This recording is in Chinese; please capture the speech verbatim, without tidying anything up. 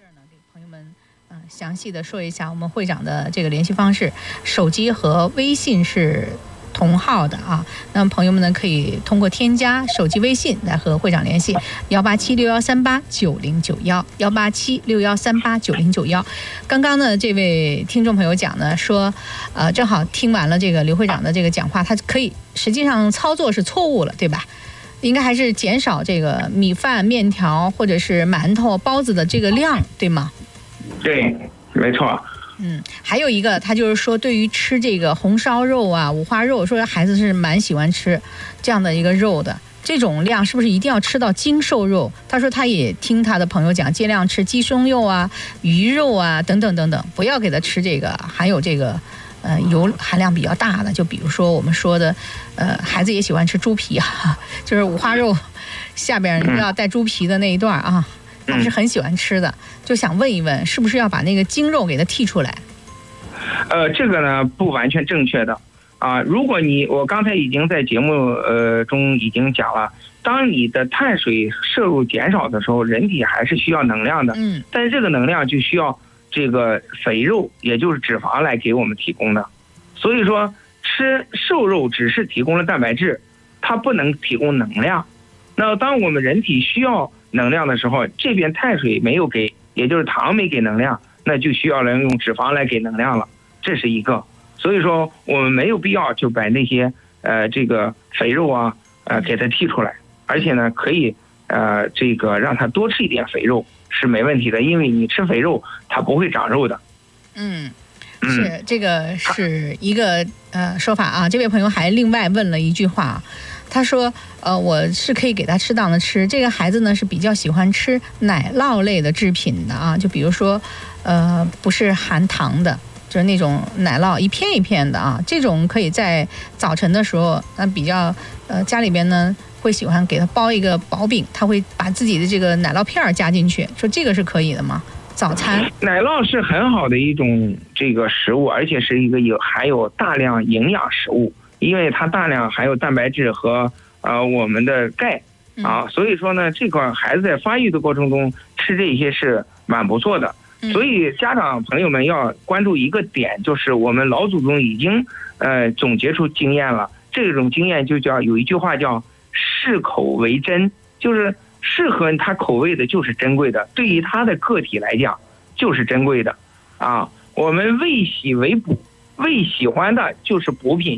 朋友们，嗯、呃，详细的说一下我们会长的这个联系方式，手机和微信是同号的啊。那么朋友们呢，可以通过添加手机微信来和会长联系，幺八七六幺三八九零九幺，幺八七六幺三八九零九幺。刚刚呢，这位听众朋友讲呢，说，呃，正好听完了这个刘会长的这个讲话，他可以实际上操作是错误了，对吧？应该还是减少这个米饭、面条或者是馒头、包子的这个量，对吗？ 对，没错。 嗯，还有一个，他就是说，对于吃这个红烧肉啊、五花肉，说孩子是蛮喜欢吃这样的一个肉的，这种量是不是一定要吃到精瘦肉？他说他也听他的朋友讲，尽量吃鸡胸肉啊、鱼肉啊等等等等，不要给他吃这个含有这个呃油含量比较大的，就比如说我们说的，呃，孩子也喜欢吃猪皮啊，就是五花肉下边要带猪皮的那一段啊。他是很喜欢吃的，就想问一问，是不是要把那个精肉给它剔出来？ 呃，这个呢不完全正确的啊。如果你我刚才已经在节目呃中已经讲了，当你的碳水摄入减少的时候，人体还是需要能量的。 嗯， 但是这个能量就需要这个肥肉，也就是脂肪来给我们提供的。所以说，吃瘦肉只是提供了蛋白质，它不能提供能量。那当我们人体需要能量的时候，这边碳水没有给，也就是糖没给能量，那就需要人用脂肪来给能量了，这是一个。所以说我们没有必要就把那些呃这个肥肉啊呃给它剔出来，而且呢可以呃这个让它多吃一点肥肉是没问题的，因为你吃肥肉它不会长肉的。 嗯，是这个是一个呃说法啊。这位朋友还另外问了一句话。他说，呃，我是可以给他适当的吃。这个孩子呢是比较喜欢吃奶酪类的制品的啊，就比如说，呃，不是含糖的，就是那种奶酪一片一片的啊。这种可以在早晨的时候，那比较呃家里边呢会喜欢给他包一个薄饼，他会把自己的这个奶酪片加进去，说这个是可以的吗？早餐奶酪是很好的一种这个食物，而且是一个有含有大量营养食物。因为它大量含有蛋白质和呃我们的钙啊，所以说呢，这块孩子在发育的过程中吃这些是蛮不错的。所以家长朋友们要关注一个点，就是我们老祖宗已经呃总结出经验了，这种经验就叫有一句话叫适口为真，就是适合他口味的就是珍贵的，对于他的个体来讲就是珍贵的啊。我们为喜为补，为喜欢的就是补品。